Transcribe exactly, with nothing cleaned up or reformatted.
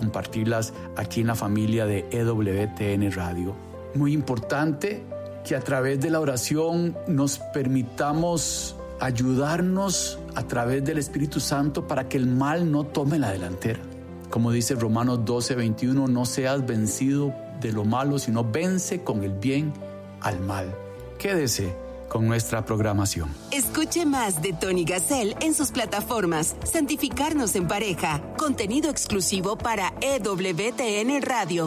compartirlas aquí en la familia de E W T N Radio. Muy importante que a través de la oración nos permitamos ayudarnos a través del Espíritu Santo para que el mal no tome la delantera. Como dice Romanos doce veintiuno, no seas vencido de lo malo, sino vence con el bien al mal. Quédese con nuestra programación. Escuche más de Tony Gassel en sus plataformas Santificarnos en Pareja, contenido exclusivo para E W T N Radio.